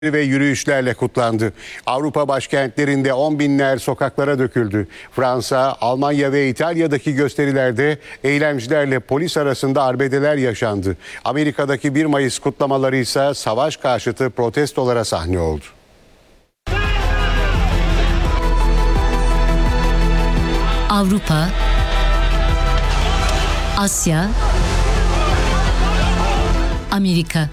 ve yürüyüşlerle kutlandı. Avrupa başkentlerinde on binler sokaklara döküldü. Fransa, Almanya ve İtalya'daki gösterilerde eylemcilerle polis arasında arbedeler yaşandı. Amerika'daki 1 Mayıs kutlamaları ise savaş karşıtı protestolara sahne oldu. Avrupa, Asya, Amerika.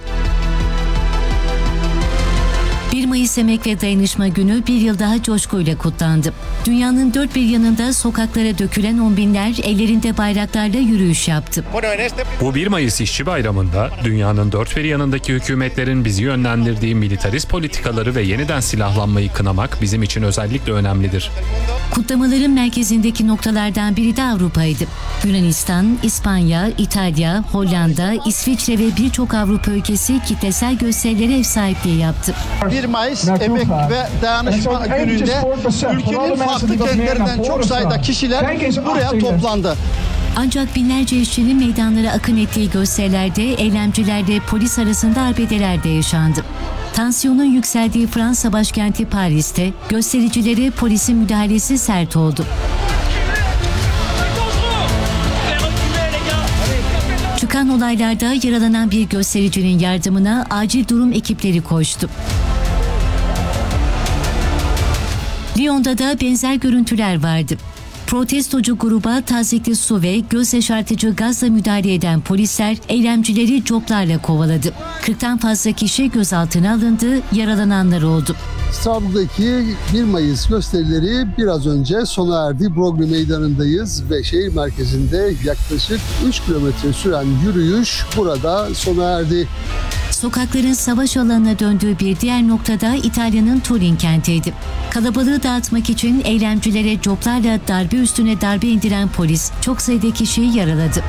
1 Mayıs Emek ve Dayanışma Günü bir yıl daha coşkuyla kutlandı. Dünyanın dört bir yanında sokaklara dökülen on binler ellerinde bayraklarla yürüyüş yaptı. Bu 1 Mayıs İşçi Bayramı'nda dünyanın dört bir yanındaki hükümetlerin bizi yönlendirdiği militarist politikaları ve yeniden silahlanmayı kınamak bizim için özellikle önemlidir. Kutlamaların merkezindeki noktalardan biri de Avrupa'ydı. Yunanistan, İspanya, İtalya, Hollanda, İsviçre ve birçok Avrupa ülkesi kitlesel gösterilere ev sahipliği yaptı. 1 Mayıs Emek ve Dayanışma Günü'nde ülkenin farklı kentlerinden çok sayıda kişiler buraya toplandı. Ancak binlerce işçinin meydanlara akın ettiği gösterilerde eylemcilerle polis arasında arbedeler de yaşandı. Tansiyonun yükseldiği Fransa başkenti Paris'te göstericilere polisin müdahalesi sert oldu. Çıkan olaylarda yaralanan bir göstericinin yardımına acil durum ekipleri koştu. Lyon'da da benzer görüntüler vardı. Protestocu gruba tazikli su ve göz yaşartıcı gazla müdahale eden polisler eylemcileri coplarla kovaladı. 40'tan fazla kişi gözaltına alındı, yaralananlar oldu. İstanbul'daki 1 Mayıs gösterileri biraz önce sona erdi. Broglie Meydanı'ndayız ve şehir merkezinde yaklaşık 3 kilometre süren yürüyüş burada sona erdi. Sokakların savaş alanına döndüğü bir diğer noktada İtalya'nın Turin kentiydi. Kalabalığı dağıtmak için eylemcilere coplarla darbe üstüne darbe indiren polis çok sayıda kişiyi yaraladı.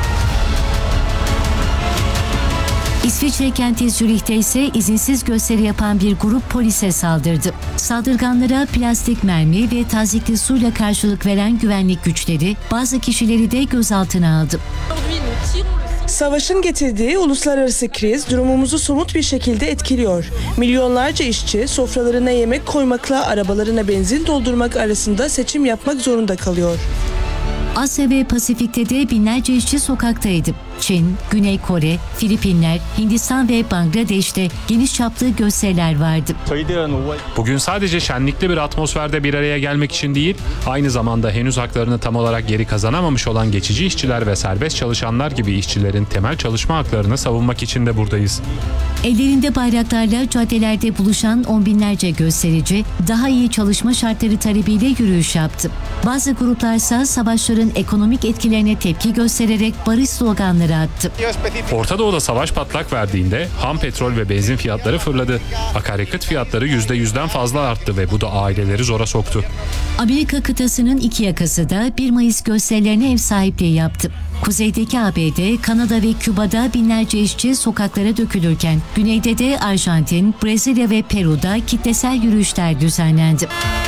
İsviçre kenti Zürih'te ise izinsiz gösteri yapan bir grup polise saldırdı. Saldırganlara plastik mermi ve tazikli suyla karşılık veren güvenlik güçleri bazı kişileri de gözaltına aldı. Savaşın getirdiği uluslararası kriz durumumuzu somut bir şekilde etkiliyor. Milyonlarca işçi sofralarına yemek koymakla arabalarına benzin doldurmak arasında seçim yapmak zorunda kalıyor. Asya ve Pasifik'te de binlerce işçi sokaktaydı. Çin, Güney Kore, Filipinler, Hindistan ve Bangladeş'te geniş çaplı gösteriler vardı. Bugün sadece şenlikli bir atmosferde bir araya gelmek için değil, aynı zamanda henüz haklarını tam olarak geri kazanamamış olan geçici işçiler ve serbest çalışanlar gibi işçilerin temel çalışma haklarını savunmak için de buradayız. Ellerinde bayraklarla caddelerde buluşan on binlerce gösterici daha iyi çalışma şartları talebiyle yürüyüş yaptı. Bazı gruplarsa savaşların ekonomik etkilerine tepki göstererek barış sloganları attı. Orta Doğu'da savaş patlak verdiğinde ham petrol ve benzin fiyatları fırladı. Akaryakıt fiyatları %100'den fazla arttı ve bu da aileleri zora soktu. Amerika kıtasının iki yakası da 1 Mayıs gösterilerine ev sahipliği yaptı. Kuzeydeki ABD, Kanada ve Küba'da binlerce işçi sokaklara dökülürken, güneyde de Arjantin, Brezilya ve Peru'da kitlesel yürüyüşler düzenlendi.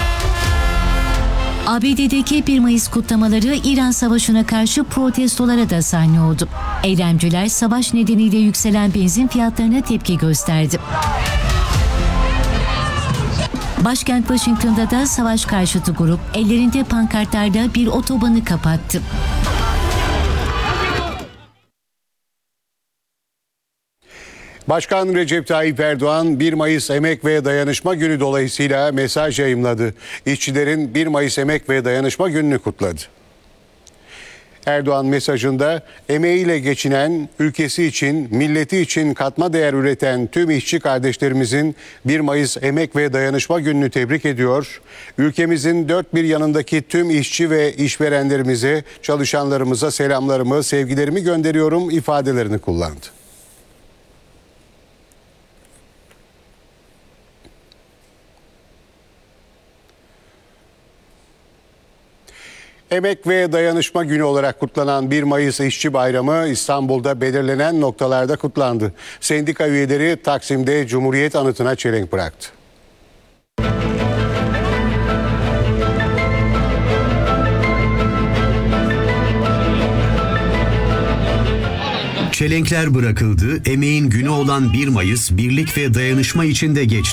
ABD'deki 1 Mayıs kutlamaları İran Savaşı'na karşı protestolara da sahne oldu. Eylemciler savaş nedeniyle yükselen benzin fiyatlarına tepki gösterdi. Başkent Washington'da da savaş karşıtı grup ellerinde pankartlarla bir otobanı kapattı. Başkan Recep Tayyip Erdoğan 1 Mayıs Emek ve Dayanışma Günü dolayısıyla mesaj yayımladı. İşçilerin 1 Mayıs Emek ve Dayanışma Günü'nü kutladı. Erdoğan mesajında emeğiyle geçinen, ülkesi için, milleti için katma değer üreten tüm işçi kardeşlerimizin 1 Mayıs Emek ve Dayanışma Günü'nü tebrik ediyor. Ülkemizin dört bir yanındaki tüm işçi ve işverenlerimize, çalışanlarımıza selamlarımı, sevgilerimi gönderiyorum ifadelerini kullandı. Emek ve Dayanışma Günü olarak kutlanan 1 Mayıs İşçi Bayramı İstanbul'da belirlenen noktalarda kutlandı. Sendika üyeleri Taksim'de Cumhuriyet Anıtı'na çelenk bıraktı. Çelenkler bırakıldı, emeğin günü olan 1 Mayıs birlik ve dayanışma içinde geçti.